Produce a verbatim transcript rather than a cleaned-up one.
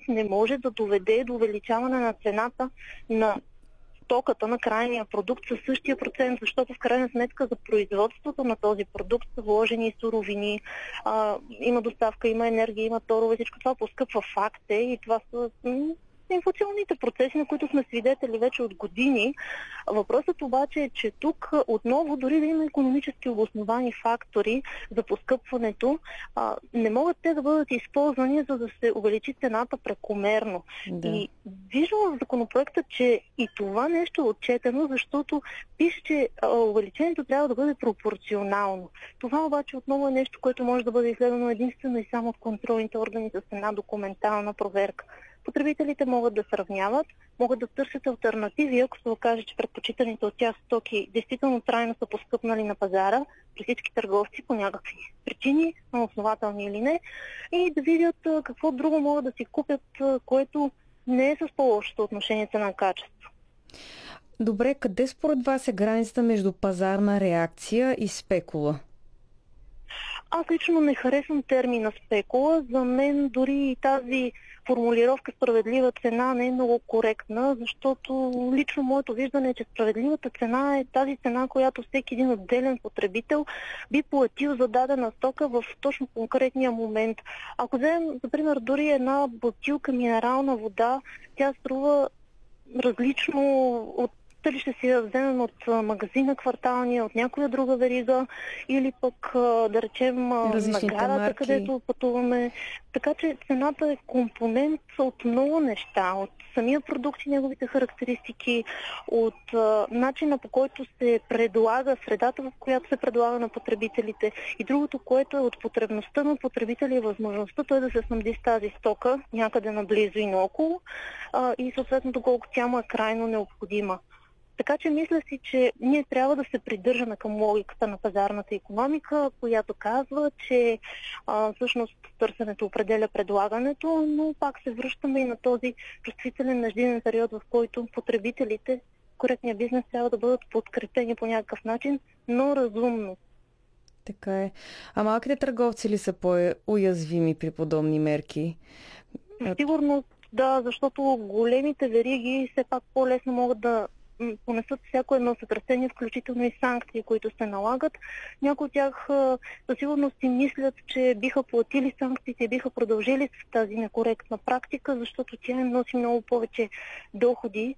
не може да доведе до увеличаване на цената на стоката, на крайния продукт със същия процент, защото в крайна сметка за производството на този продукт са вложени суровини, а, има доставка, има енергия, има торове, всичко това поскъпва, факт е, и това са м- инфлационните процеси, на които сме свидетели вече от години. Въпросът обаче е, че тук отново, дори да има икономически обосновани фактори за поскъпването, а, не могат те да бъдат използвани, за да се увеличи цената прекомерно. Да. И виждам в законопроекта, че и това нещо е отчетено, защото пише, че а, увеличението трябва да бъде пропорционално. Това обаче отново е нещо, което може да бъде изследвано единствено и само от контролните органи с една документална проверка. Потребителите могат да сравняват, могат да търсят алтернативи, ако се окаже, че предпочитаните от тях стоки действително трайно са поскъпнали на пазара при всички търговци по някакви причини, основателни или не, и да видят какво друго могат да си купят, което не е с по-лошото отношение цена-качество. Добре, къде според вас е границата между пазарна реакция и спекула? Аз лично не харесвам термина спекула. За мен дори и тази формулировка справедлива цена не е много коректна, защото лично моето виждане е, че справедливата цена е тази цена, която всеки един отделен потребител би платил за дадена стока в точно конкретния момент. Ако вземем, за пример, дори една бутилка минерална вода, тя струва различно от дали ще си я вземем от магазина кварталния, от някоя друга верига, или пък, да речем, наградата, където пътуваме. Така че цената е компонент от много неща, от самия продукт и неговите характеристики, от а, начина, по който се предлага, средата, в която се предлага на потребителите, и другото, което е от потребността на потребителя и възможността той да се снабди с тази стока някъде наблизо и наоколо, а, и съответно доколко тя му е крайно необходима. Така че мисля си, че ние трябва да се придържаме към логиката на пазарната икономика, която казва, че а, всъщност търсенето определя предлагането, но пак се връщаме и на този чувствителен междинен период, в който потребителите, коректния бизнес, трябва да бъдат подкрепени по някакъв начин, но разумно. Така е. А малките търговци ли са по-уязвими при подобни мерки? Сигурно да, защото големите вериги все пак по-лесно могат да понесат всяко едно сътресение, включително и санкции, които се налагат. Някои от тях със сигурност си мислят, че биха платили санкциите и биха продължили с тази некоректна практика, защото тя им носи много повече доходи